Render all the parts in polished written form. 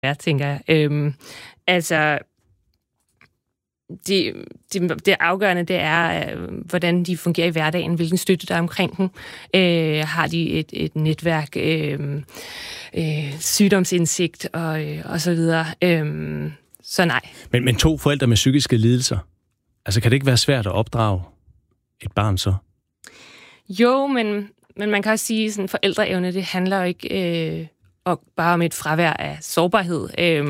jeg tænker. Altså, det afgørende, det er, hvordan de fungerer i hverdagen, hvilken støtte der er omkring dem. Har de et netværk, sygdomsindsigt og så videre. Så nej. Men 2 forældre med psykiske lidelser, altså kan det ikke være svært at opdrage et barn så? Jo, men man kan også sige, at forældreevne, det handler jo ikke bare om et fravær af sårbarhed.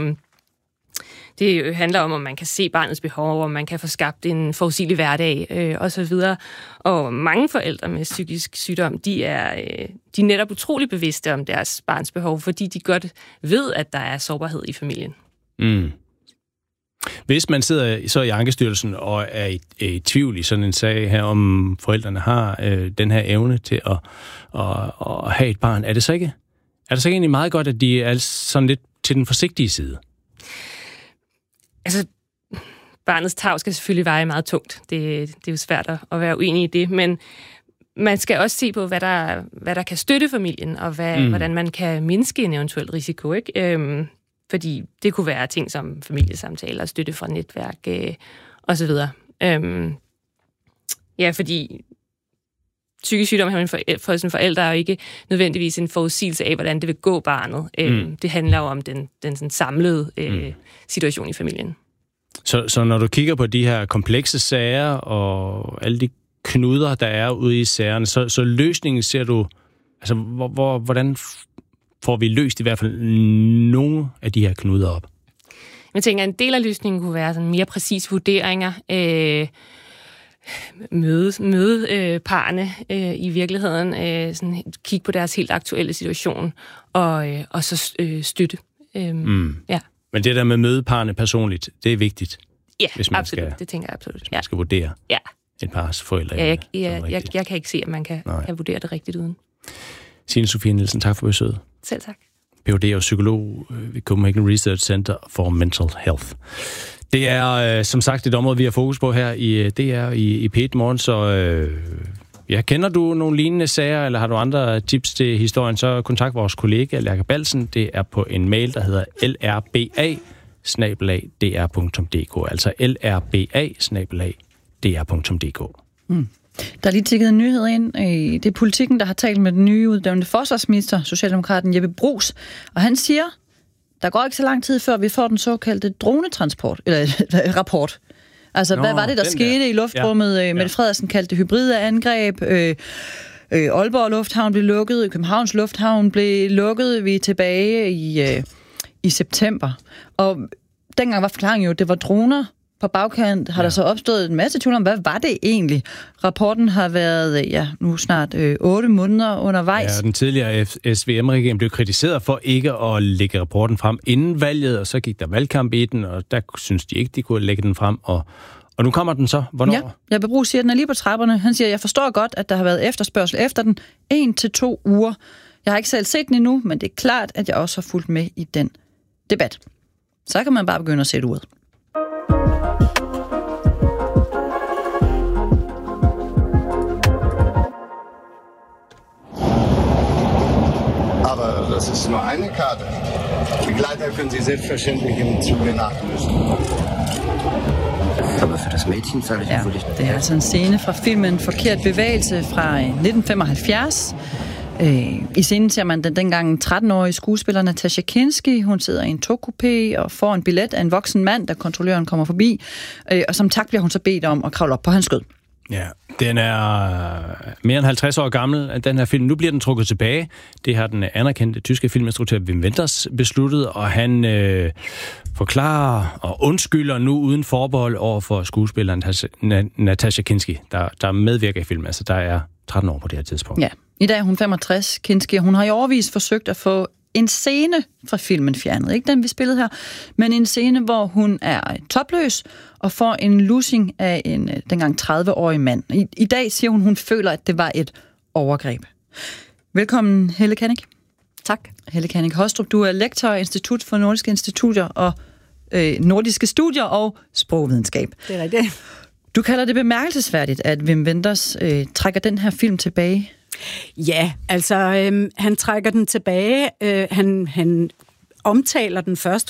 Det handler om man kan se barnets behov, om man kan få skabt en forudsigelig hverdag osv. Og mange forældre med psykisk sygdom, de er netop utrolig bevidste om deres barns behov, fordi de godt ved, at der er sårbarhed i familien. Mm. Hvis man sidder så i Ankestyrelsen og er i tvivl i sådan en sag her, om forældrene har den her evne til at have et barn, er det så ikke egentlig meget godt, at de er sådan lidt til den forsigtige side? Altså, barnets tarv skal selvfølgelig veje meget tungt. Det er jo svært at være uenig i det, men man skal også se på, hvad der kan støtte familien, og hvordan man kan mindske en eventuel risiko, ikke? Fordi det kunne være ting som familiesamtaler, støtte fra netværk osv. Ja, fordi psykisk sygdom for sine forældre er jo ikke nødvendigvis en forudsigelse af, hvordan det vil gå barnet. Det handler jo om den sådan samlede situation i familien. Så når du kigger på de her komplekse sager og alle de knuder, der er ude i sagerne, så løsningen ser du, altså hvordan får vi løst i hvert fald nogle af de her knuder op? Jeg tænker, en del af løsningen kunne være sådan mere præcise vurderinger, møde parerne i virkeligheden, sådan kigge på deres helt aktuelle situation, og så støtte. Ja. Men det der med møde parerne personligt, det er vigtigt. Ja, hvis man absolut. Det tænker jeg absolut. Hvis man skal vurdere et pars forældre. Jeg kan ikke se, at man kan vurdere det rigtigt uden. Signe Sofie Nielsen, tak for besøget. Selv tak. Ph.d. og psykolog ved Copenhagen Research Center for Mental Health. Det er som sagt et område, vi har fokus på her i DR i P1 Morgen, så kender du nogle lignende sager, eller har du andre tips til historien, så kontakt vores kollega Lærke Balsen. Det er på en mail, der hedder lrba@dr.dk, altså lrba@dr.dk. Der er lige tikket en nyhed ind. Det er Politikken, der har talt med den nye uddannede forsvarsminister, socialdemokraten Jeppe Bruus, og han siger, der går ikke så lang tid før vi får den såkaldte dronetransport, eller rapport. Altså, hvad var det, der skete i luftrummet? Ja. Mette Frederiksen kaldte det hybride angreb. Aalborg Lufthavn blev lukket. Københavns Lufthavn blev lukket. Vi er tilbage i september. Og dengang var forklaringen jo, at det var droner. På bagkant har der så opstået en masse tvivl om, hvad var det egentlig? Rapporten har været, nu snart 8 måneder undervejs. Ja, den tidligere SVM-regering blev kritiseret for ikke at lægge rapporten frem inden valget, og så gik der valgkamp i den, og der synes de ikke, de kunne lægge den frem. Og nu kommer den så. Hvornår? Ja, Jeppe Bruus siger, at den er lige på trapperne. Han siger, jeg forstår godt, at der har været efterspørgsel efter den 1 til 2 uger. Jeg har ikke selv set den endnu, men det er klart, at jeg også har fulgt med i den debat. Så kan man bare begynde at sætte uret. Aber das ist nur eine Karte. Begleiter können Sie selbstverständlich im Zuge nachlösen. Aber für das Mädchen zahle ich natürlich. Det er altså en scene fra filmen Forkert bevægelse fra 1975. I scenen ser man den dengang 13-årige skuespiller Natasha Kinski. Hun sidder i en togkupé og får en billet af en voksen mand, da kontrolløren kommer forbi. Og som tak bliver hun så bedt om at kravle op på hans skød. Ja, den er mere end 50 år gammel, den her film. Nu bliver den trukket tilbage. Det har den anerkendte tyske filminstruktør Wim Wenders besluttet, og han forklarer og undskylder nu uden forbehold over for skuespilleren Natasha Kinski, der medvirker i filmen. Altså, der er 13 år på det her tidspunkt. Ja, i dag er hun 65, Kinski, og hun har i årevis forsøgt at få en scene fra filmen fjernet. Ikke den, vi spillede her, men en scene, hvor hun er topløs og får en lussing af en dengang 30-årig mand. I dag siger hun føler, at det var et overgreb. Velkommen, Helle Kannik. Tak. Helle Kannik Hostrup, du er lektor i Institut for Nordiske Studier og Sprogvidenskab. Det er rigtigt. Du kalder det bemærkelsesværdigt, at Wim Wenders trækker den her film tilbage. Ja, altså han trækker den tilbage. Han omtaler den først